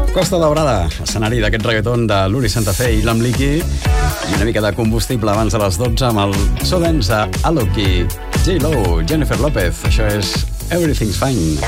Costa Daurada, escenari d'aquest reggaeton de l'Uri Santa Fe i l'Amliki, i una mica de combustible abans de les 12 amb el so dance a Alok i J-Lo, Jennifer López. Això és Everything's Fine.